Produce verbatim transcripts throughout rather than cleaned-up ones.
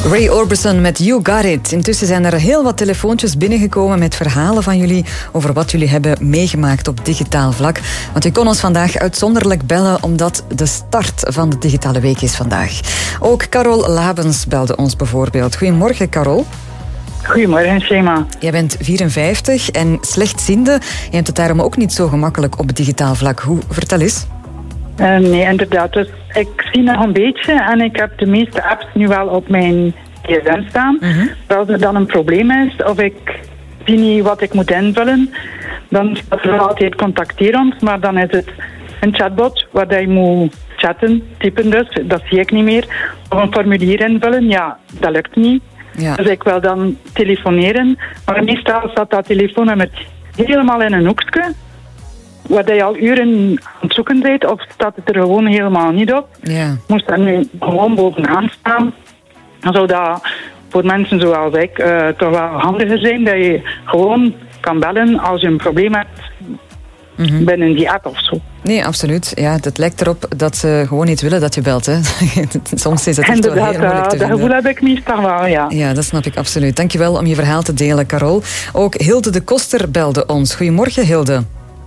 Ray Orbison met You Got It. Intussen zijn er heel wat telefoontjes binnengekomen met verhalen van jullie over wat jullie hebben meegemaakt op digitaal vlak. Want u kon ons vandaag uitzonderlijk bellen omdat de start van de digitale week is vandaag. Ook Carol Labens belde ons bijvoorbeeld. Goedemorgen, Carol. Goedemorgen, Shema. Jij bent vierenvijftig en slechtziende. Je hebt het daarom ook niet zo gemakkelijk op digitaal vlak. Hoe? Vertel eens. Uh, nee, inderdaad. Dus ik zie nog een beetje en ik heb de meeste apps nu wel op mijn gsm staan. Uh-huh. Als er dan een probleem is of ik zie niet wat ik moet invullen, dan staat er altijd contacteer ons, maar dan is het een chatbot waar je moet chatten, typen dus, dat zie ik niet meer. Of een formulier invullen, ja, dat lukt niet. Ja. Dus ik wil dan telefoneren, maar meestal staat dat telefoonnummer helemaal in een hoekje, waar je al uren aan het zoeken bent, of staat het er gewoon helemaal niet op. Ja. Moest dat nu gewoon bovenaan staan, dan zou dat voor mensen zoals ik uh, toch wel handiger zijn, dat je gewoon kan bellen als je een probleem hebt mm-hmm. binnen die app of zo. Nee, absoluut. Ja, het lijkt erop dat ze gewoon niet willen dat je belt. Hè. Soms is het echt wel heel moeilijk te vinden. Dat gevoel heb ik meestal wel, ja. Ja, dat snap ik absoluut. Dankjewel om je verhaal te delen, Carol. Ook Hilde de Koster belde ons. Goedemorgen, Hilde.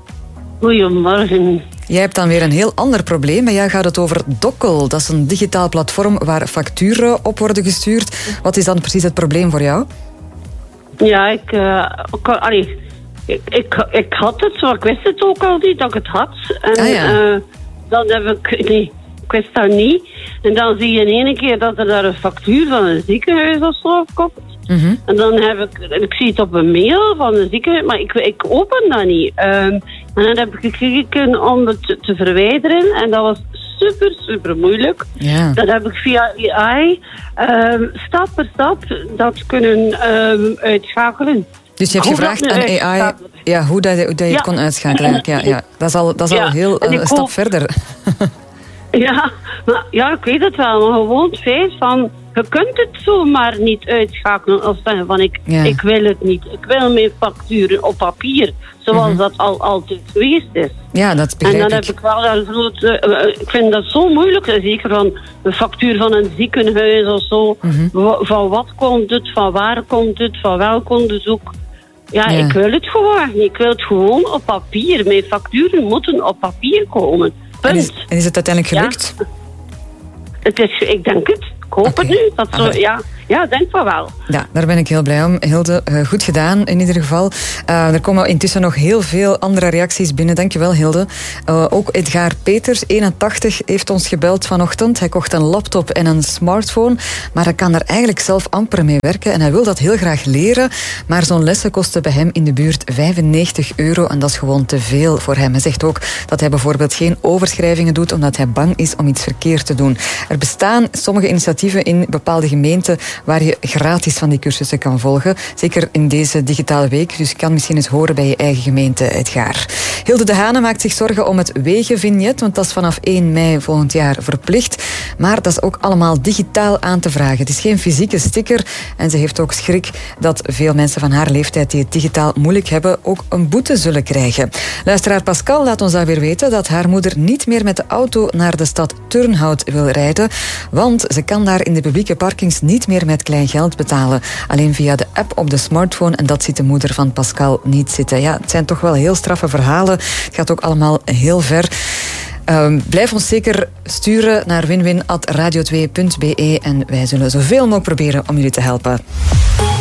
Goedemorgen. Jij hebt dan weer een heel ander probleem. Bij jou gaat het over Dokkel. Dat is een digitaal platform waar facturen op worden gestuurd. Wat is dan precies het probleem voor jou? Ja, ik... Uh, kan, allee, ik, ik, ik had het zo. Ik wist het ook al niet dat ik het had. En ah, ja. uh, dan heb ik... Nee, ik wist dat niet. En dan zie je in één keer dat er daar een factuur van een ziekenhuis of zo komt. Mm-hmm. En dan heb ik... Ik zie het op een mail van een ziekenhuis, maar ik, ik open dat niet. Um, En dan heb ik gekeken om het te, te verwijderen. En dat was super, super moeilijk. Ja. Dat heb ik via A I um, stap per stap dat kunnen um, uitschakelen. Dus je hebt gevraagd aan A I ja, hoe dat je, hoe dat je ja. het kon uitschakelen. Ja, ja. Dat is al, dat is ja. al heel een stap hoop... verder. Ja, maar, ja, ik weet het wel. Maar gewoon het feit van... Je kunt het zomaar niet uitschakelen of zeggen van ik, ja. ik wil het niet. Ik wil mijn facturen op papier, zoals mm-hmm. dat al altijd geweest is. Ja, dat begrijp ik. En dan heb ik wel een grote... Uh, ik vind dat zo moeilijk, zeker van de factuur van een ziekenhuis of zo. Mm-hmm. W- van wat komt het, van waar komt het, van welk onderzoek. Ja, ja, ik wil het gewoon niet. Ik wil het gewoon op papier. Mijn facturen moeten op papier komen. En is, en is het uiteindelijk gelukt? Ja. Het is, ik denk het. Ik hoop okay. het nu. Dat zo, ja, ja, denk wel wel. Ja, daar ben ik heel blij om. Hilde, uh, goed gedaan in ieder geval. Uh, er komen intussen nog heel veel andere reacties binnen. Dankjewel, Hilde. Uh, ook Edgar Peters, eenentachtig, heeft ons gebeld vanochtend. Hij kocht een laptop en een smartphone, maar hij kan er eigenlijk zelf amper mee werken en hij wil dat heel graag leren, maar zo'n lessen kosten bij hem in de buurt vijfennegentig euro en dat is gewoon te veel voor hem. Hij zegt ook dat hij bijvoorbeeld geen overschrijvingen doet omdat hij bang is om iets verkeerd te doen. Er bestaan sommige initiatieven in bepaalde gemeenten waar je gratis van die cursussen kan volgen. Zeker in deze digitale week. Dus je kan misschien eens horen bij je eigen gemeente, Edgar. Hilde de Hane maakt zich zorgen om het wegenvignet, want dat is vanaf één mei volgend jaar verplicht. Maar dat is ook allemaal digitaal aan te vragen. Het is geen fysieke sticker en ze heeft ook schrik dat veel mensen van haar leeftijd die het digitaal moeilijk hebben ook een boete zullen krijgen. Luisteraar Pascal laat ons daar weer weten dat haar moeder niet meer met de auto naar de stad Turnhout wil rijden, want ze kan daar in de publieke parkings niet meer met klein geld betalen. Alleen via de app op de smartphone en dat ziet de moeder van Pascal niet zitten. Ja, het zijn toch wel heel straffe verhalen. Het gaat ook allemaal heel ver. Um, blijf ons zeker sturen naar winwin at radio twee punt be en wij zullen zoveel mogelijk proberen om jullie te helpen.